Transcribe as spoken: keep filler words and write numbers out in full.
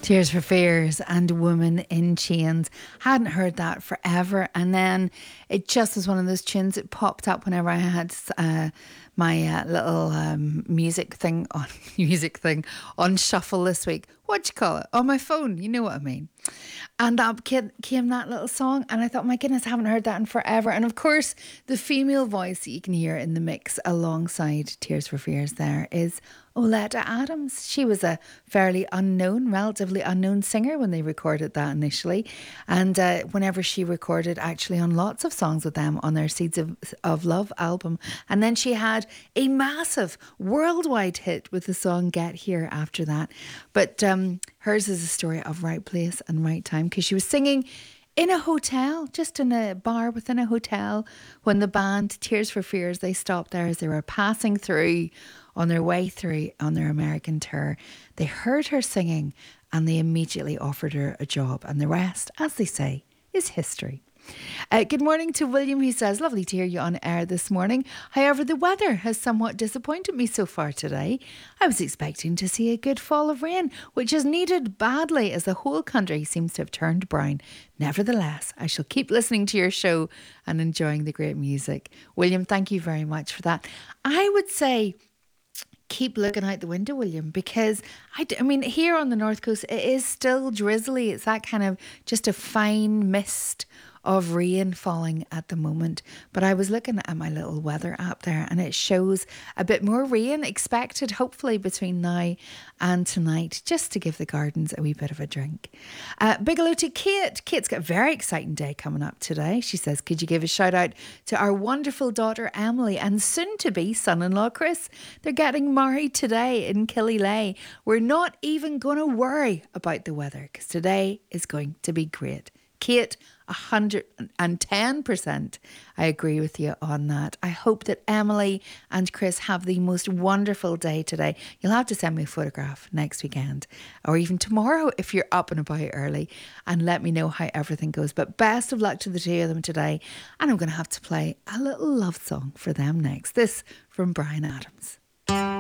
Tears for Fears and Woman in Chains. Hadn't heard that forever. And then it just was one of those tunes that popped up whenever I had uh, my uh, little um, music thing on music thing on shuffle this week. What do you call it? On my phone. You know what I mean. And up came that little song, and I thought, my goodness, I haven't heard that in forever. And of course, the female voice that you can hear in the mix alongside Tears for Fears there is Oleta Adams. She was a fairly unknown, relatively unknown singer when they recorded that initially. And uh, whenever she recorded actually on lots of songs with them on their Seeds of, of Love album. And then she had a massive worldwide hit with the song Get Here after that. But um, hers is a story of right place and right time, because she was singing in a hotel, just in a bar within a hotel, when the band Tears for Fears, they stopped there as they were passing through on their way through on their American tour. They heard her singing and they immediately offered her a job, and the rest, as they say, is history. Uh, good morning to William, who says, lovely to hear you on air this morning. However, the weather has somewhat disappointed me so far today. I was expecting to see a good fall of rain, which is needed badly as the whole country seems to have turned brown. Nevertheless, I shall keep listening to your show and enjoying the great music. William, thank you very much for that. I would say keep looking out the window, William, because I, d- I mean, here on the North Coast, it is still drizzly. It's that kind of just a fine mist of rain falling at the moment. But I was looking at my little weather app there, and it shows a bit more rain expected, hopefully between now and tonight, just to give the gardens a wee bit of a drink. Uh, big hello to Kate. Kate's got a very exciting day coming up today. She says, could you give a shout out to our wonderful daughter Emily and soon to be son-in-law Chris? They're getting married today in Killylay. We're not even going to worry about the weather because today is going to be great. Kate, one hundred ten percent I agree with you on that. I hope that Emily and Chris have the most wonderful day today. You'll have to send me a photograph next weekend or even tomorrow if you're up and about early, and let me know how everything goes. But best of luck to the two of them today. And I'm going to have to play a little love song for them next. This from Bryan Adams.